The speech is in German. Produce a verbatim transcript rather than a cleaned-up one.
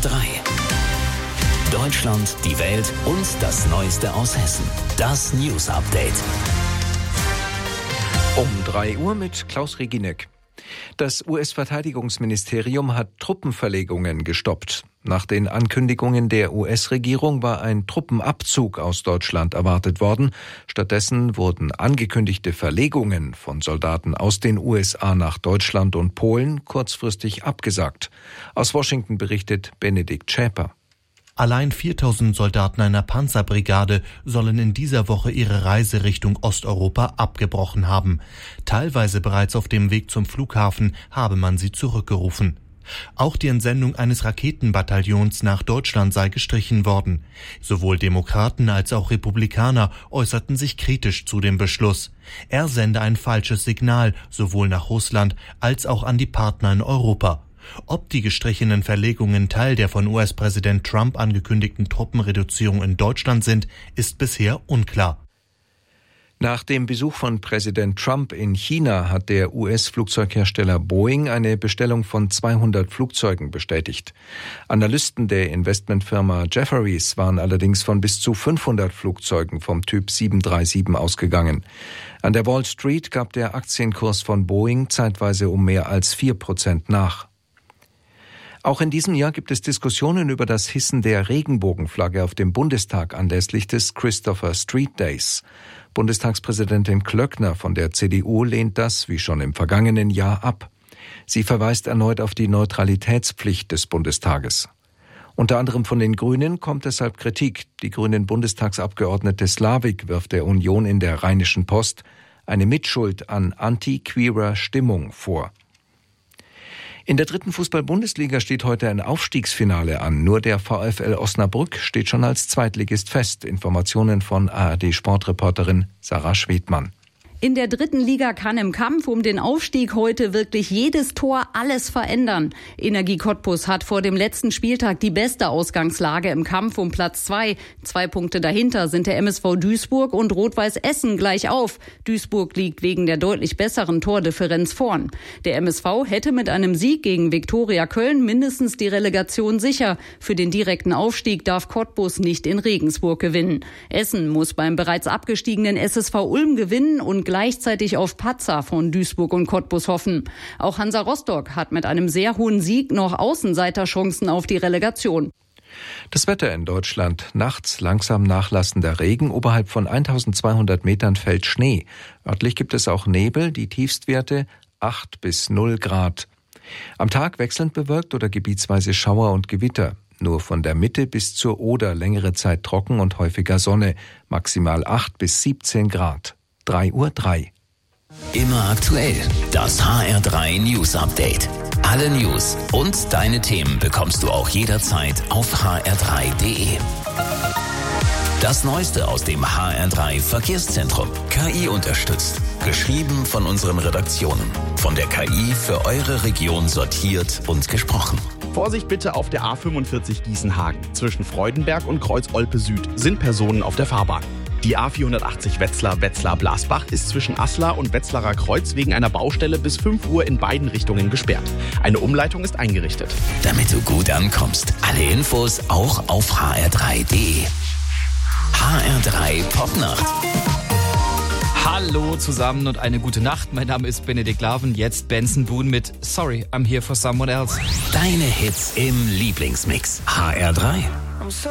drei. Deutschland, die Welt und das Neueste aus Hessen. Das News Update. Um drei Uhr mit Klaus Reginek. Das U S-Verteidigungsministerium hat Truppenverlegungen gestoppt. Nach den Ankündigungen der U S-Regierung war ein Truppenabzug aus Deutschland erwartet worden. Stattdessen wurden angekündigte Verlegungen von Soldaten aus den U S A nach Deutschland und Polen kurzfristig abgesagt. Aus Washington berichtet Benedikt Schäper. Allein viertausend Soldaten einer Panzerbrigade sollen in dieser Woche ihre Reise Richtung Osteuropa abgebrochen haben. Teilweise bereits auf dem Weg zum Flughafen habe man sie zurückgerufen. Auch die Entsendung eines Raketenbataillons nach Deutschland sei gestrichen worden. Sowohl Demokraten als auch Republikaner äußerten sich kritisch zu dem Beschluss. Er sende ein falsches Signal sowohl nach Russland als auch an die Partner in Europa. Ob die gestrichenen Verlegungen Teil der von U S-Präsident Trump angekündigten Truppenreduzierung in Deutschland sind, ist bisher unklar. Nach dem Besuch von Präsident Trump in China hat der U S-Flugzeughersteller Boeing eine Bestellung von zweihundert Flugzeugen bestätigt. Analysten der Investmentfirma Jefferies waren allerdings von bis zu fünfhundert Flugzeugen vom Typ sieben drei sieben ausgegangen. An der Wall Street gab der Aktienkurs von Boeing zeitweise um mehr als vier Prozent nach. Auch in diesem Jahr gibt es Diskussionen über das Hissen der Regenbogenflagge auf dem Bundestag anlässlich des Christopher Street Days. Bundestagspräsidentin Klöckner von der C D U lehnt das, wie schon im vergangenen Jahr, ab. Sie verweist erneut auf die Neutralitätspflicht des Bundestages. Unter anderem von den Grünen kommt deshalb Kritik. Die grünen Bundestagsabgeordnete Slavik wirft der Union in der Rheinischen Post eine Mitschuld an anti-queerer Stimmung vor. In der dritten Fußball-Bundesliga steht heute ein Aufstiegsfinale an. Nur der VfL Osnabrück steht schon als Zweitligist fest. Informationen von A R D-Sportreporterin Sarah Schwedmann. In der dritten Liga kann im Kampf um den Aufstieg heute wirklich jedes Tor alles verändern. Energie Cottbus hat vor dem letzten Spieltag die beste Ausgangslage im Kampf um Platz zwei. Zwei Punkte dahinter sind der M S V Duisburg und Rot-Weiß Essen gleich auf. Duisburg liegt wegen der deutlich besseren Tordifferenz vorn. Der M S V hätte mit einem Sieg gegen Viktoria Köln mindestens die Relegation sicher. Für den direkten Aufstieg darf Cottbus nicht in Regensburg gewinnen. Essen muss beim bereits abgestiegenen S S V Ulm gewinnen und gleichzeitig auf Patzer von Duisburg und Cottbus hoffen. Auch Hansa Rostock hat mit einem sehr hohen Sieg noch Außenseiterchancen auf die Relegation. Das Wetter in Deutschland. Nachts langsam nachlassender Regen. Oberhalb von eintausendzweihundert Metern fällt Schnee. Örtlich gibt es auch Nebel. Die Tiefstwerte acht bis null Grad. Am Tag wechselnd bewölkt oder gebietsweise Schauer und Gewitter. Nur von der Mitte bis zur Oder längere Zeit trocken und häufiger Sonne. Maximal acht bis siebzehn Grad. drei Uhr drei. Immer aktuell. Das H R drei News Update. Alle News und deine Themen bekommst du auch jederzeit auf h r drei punkt d e. Das Neueste aus dem H R drei Verkehrszentrum. K I unterstützt. Geschrieben von unseren Redaktionen. Von der K I für eure Region sortiert und gesprochen. Vorsicht bitte auf der A fünfundvierzig Gießenhagen. Zwischen Freudenberg und Kreuz-Olpe Süd sind Personen auf der Fahrbahn. Die A vierhundertachtzig Wetzlar Wetzlar-Blasbach ist zwischen Aslar und Wetzlarer Kreuz wegen einer Baustelle bis fünf Uhr in beiden Richtungen gesperrt. Eine Umleitung ist eingerichtet. Damit du gut ankommst. Alle Infos auch auf h r drei punkt d e. H R drei Popnacht. Hallo zusammen und eine gute Nacht. Mein Name ist Benedikt Laven, jetzt Benson Boone mit Sorry, I'm here for someone else. Deine Hits im Lieblingsmix. H R drei.